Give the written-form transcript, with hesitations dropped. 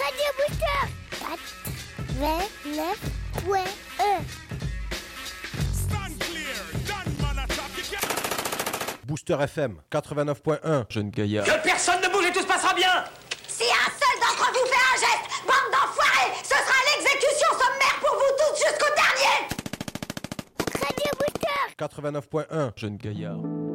Radio Booster 89.1. Booster FM 89.1. Jeune gaillard. Que personne ne bouge et tout se passera bien. Si un seul d'entre vous fait un geste, bande d'enfoirés, ce sera l'exécution sommaire pour vous toutes jusqu'au dernier. Radio Booster 89.1. Jeune gaillard.